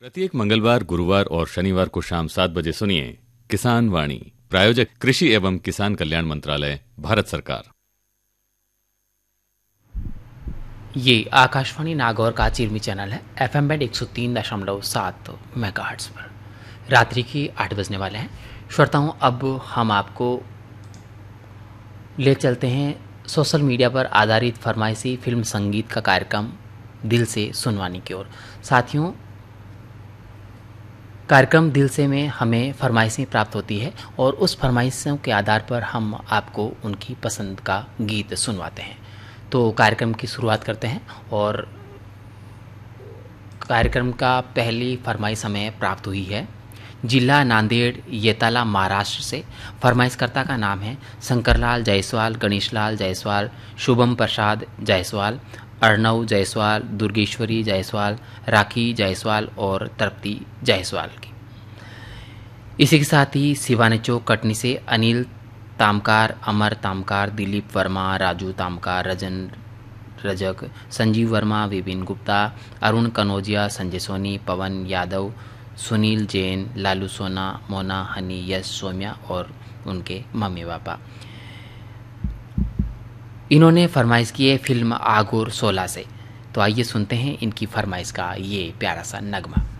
प्रत्येक मंगलवार, गुरुवार और शनिवार को शाम 7 बजे सुनिए किसान वाणी। प्रायोजक कृषि एवं किसान कल्याण मंत्रालय, भारत सरकार। ये आकाशवाणी नागौर का चिरमी चैनल है। FM बैंड 103.7 मेगाहर्ट्ज पर रात्रि की 8 बजने वाले हैं। श्रोताओं, अब हम आपको ले चलते हैं सोशल मीडिया पर आधारित फरमाइशी फिल्म संगीत का कार्यक्रम दिल से सुनवानी की ओर। साथियों, कार्यक्रम दिल से में हमें फरमाइशें प्राप्त होती है और उस फरमाइशों के आधार पर हम आपको उनकी पसंद का गीत सुनवाते हैं। तो कार्यक्रम की शुरुआत करते हैं और कार्यक्रम का पहली फरमाइश हमें प्राप्त हुई है जिला नांदेड़ येताला महाराष्ट्र से। फरमाइशकर्ता का नाम है शंकरलाल जायसवाल, गणेशलाल जायसवाल, शुभम प्रसाद जायसवाल, अर्णव जायसवाल, दुर्गेश्वरी जायसवाल, राखी जायसवाल और तृप्ति जायसवाल की। इसी के साथ ही शिवानी चौक कटनी से अनिल तामकार, अमर तामकार, दिलीप वर्मा, राजू तामकार, रजन रजक, संजीव वर्मा, विपिन गुप्ता, अरुण कनौजिया, संजय सोनी, पवन यादव, सुनील जैन, लालू सोना, मोना, हनी, यश, सौम्या और उनके मम्मी पापा। इन्होंने फरमाइश की है फिल्म आगोर 16 से। तो आइए सुनते हैं इनकी फरमाइश का ये प्यारा सा नगमा।